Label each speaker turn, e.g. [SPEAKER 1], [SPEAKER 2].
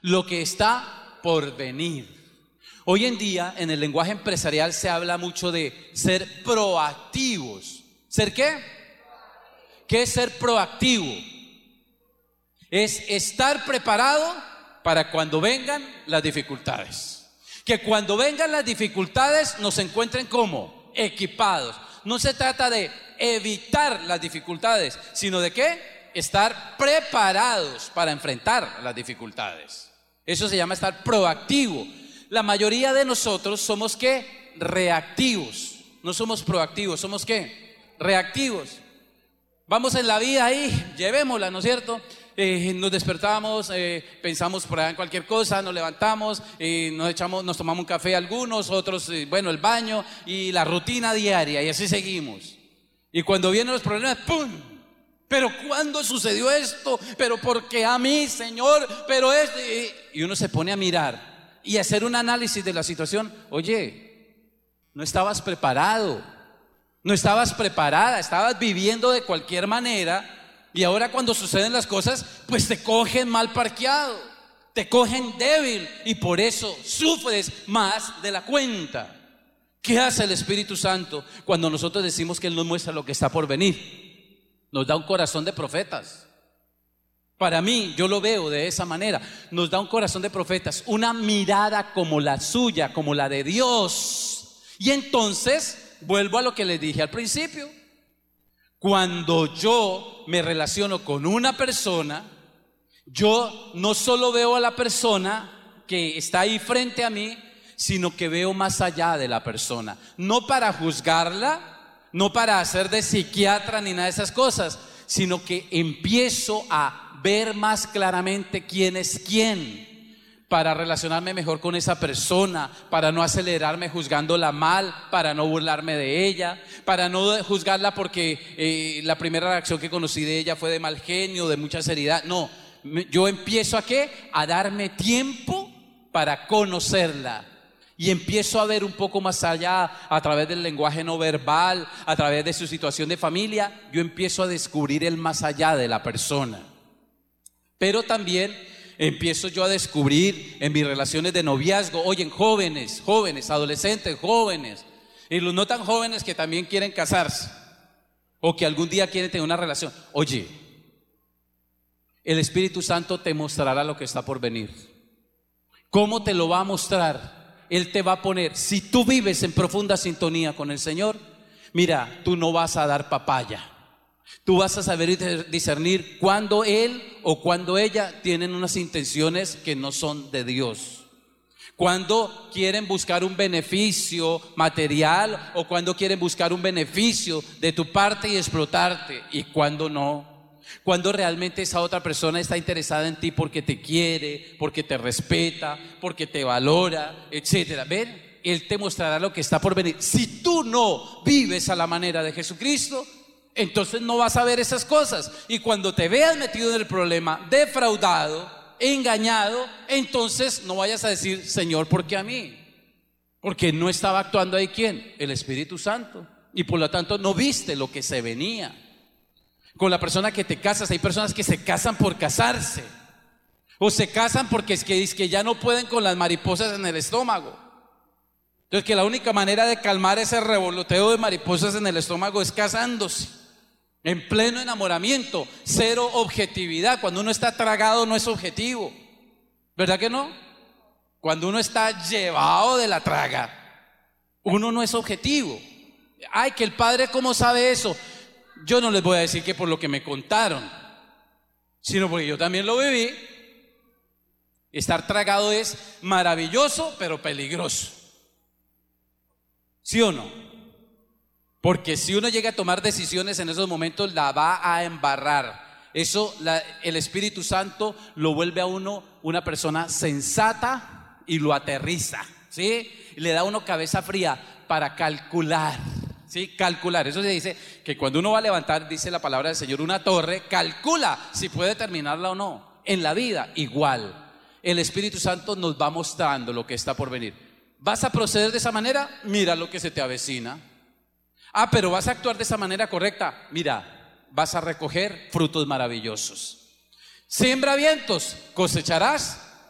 [SPEAKER 1] lo que está por venir. Hoy en día en el lenguaje empresarial se habla mucho de ser proactivos. ¿Ser qué? ¿Qué es ser proactivo? Es estar preparado para cuando vengan las dificultades. Que cuando vengan las dificultades nos encuentren como equipados. No se trata de evitar las dificultades, sino de ¿qué? Estar preparados para enfrentar las dificultades. Eso se llama estar proactivo. La mayoría de nosotros somos ¿qué? Reactivos. No somos proactivos, somos ¿qué? Reactivos. Vamos en la vida ahí, llevémosla, ¿no es cierto? Nos despertamos, pensamos por allá en cualquier cosa, nos levantamos, nos tomamos un café algunos, otros, el baño y la rutina diaria, y así seguimos. Y cuando vienen los problemas, ¡pum! ¿Pero cuándo sucedió esto? ¿Pero por qué a mí, Señor? Pero es... Y uno se pone a mirar y hacer un análisis de la situación. Oye, no estabas preparado, no estabas preparada, estabas viviendo de cualquier manera. Y ahora cuando suceden las cosas, pues te cogen mal parqueado, te cogen débil y por eso sufres más de la cuenta. ¿Qué hace el Espíritu Santo cuando nosotros decimos que Él nos muestra lo que está por venir? Nos da un corazón de profetas. Para mí, yo lo veo de esa manera. Nos da un corazón de profetas, una mirada como la suya, como la de Dios. Y entonces, vuelvo a lo que les dije al principio. Cuando yo me relaciono con una persona, yo no solo veo a la persona que está ahí frente a mí, sino que veo más allá de la persona. No para juzgarla, no para hacer de psiquiatra ni nada de esas cosas, sino que empiezo a ver más claramente quién es quién, para relacionarme mejor con esa persona, para no acelerarme juzgándola mal, para no burlarme de ella, para no juzgarla porque la primera reacción que conocí de ella fue de mal genio, de mucha seriedad. No, yo empiezo ¿a qué? A darme tiempo para conocerla. Y empiezo a ver un poco más allá a través del lenguaje no verbal, a través de su situación de familia. Yo empiezo a descubrir el más allá de la persona. Pero también empiezo yo a descubrir en mis relaciones de noviazgo, oye, jóvenes, adolescentes, jóvenes, y los no tan jóvenes que también quieren casarse o que algún día quieren tener una relación. Oye, el Espíritu Santo te mostrará lo que está por venir. ¿Cómo te lo va a mostrar? Él te va a poner, si tú vives en profunda sintonía con el Señor, mira, tú no vas a dar papaya. Tú vas a saber discernir cuando él o cuando ella tienen unas intenciones que no son de Dios. Cuando quieren buscar un beneficio material o cuando quieren buscar un beneficio de tu parte y explotarte, y cuando no. Cuando realmente esa otra persona está interesada en ti porque te quiere, porque te respeta, porque te valora, etcétera. ¿Ven? Él te mostrará lo que está por venir. Si tú no vives a la manera de Jesucristo, entonces no vas a ver esas cosas. Y cuando te veas metido en el problema, defraudado, engañado, entonces no vayas a decir, Señor, ¿por qué a mí? Porque no estaba actuando ahí ¿quién? El Espíritu Santo. Y por lo tanto no viste lo que se venía. Con la persona que te casas, hay personas que se casan por casarse, o se casan porque es que ya no pueden con las mariposas en el estómago. Entonces que la única manera de calmar ese revoloteo de mariposas en el estómago es casándose. En pleno enamoramiento, cero objetividad. Cuando uno está tragado no es objetivo, ¿verdad que no? Cuando uno está llevado de la traga, uno no es objetivo. Ay, que el padre ¿cómo sabe eso? Yo no les voy a decir que por lo que me contaron, sino porque yo también lo viví. Estar tragado es maravilloso, pero peligroso. ¿Sí o no? Porque si uno llega a tomar decisiones en esos momentos, la va a embarrar. Eso, el Espíritu Santo lo vuelve a uno una persona sensata y lo aterriza, ¿sí? Le da a uno cabeza fría para calcular, ¿sí? Calcular. Eso se dice que cuando uno va a levantar, dice la palabra del Señor, una torre, calcula si puede terminarla o no. En la vida, igual. El Espíritu Santo nos va mostrando lo que está por venir. ¿Vas a proceder de esa manera? Mira lo que se te avecina. Ah, pero vas a actuar de esa manera correcta. Mira, vas a recoger frutos maravillosos. Siembra vientos, cosecharás